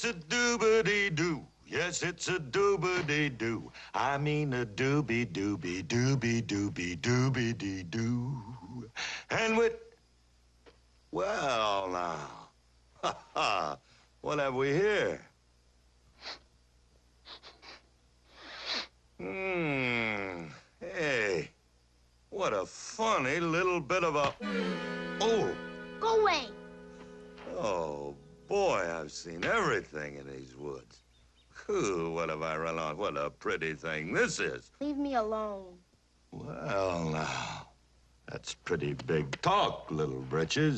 It's a doobity-doo. Yes, it's a doobity-doo. I mean a doobie-doobie-doobie-doobie-doobie-doo. And with... Well, now. Ha-ha. What have we here? Hey. What a funny little bit of a... Oh. Go away. Oh, boy, I've seen everything in these woods. Whew, what have I run on? What a pretty thing this is. Leave me alone. Well, now, that's pretty big talk, Little Britches.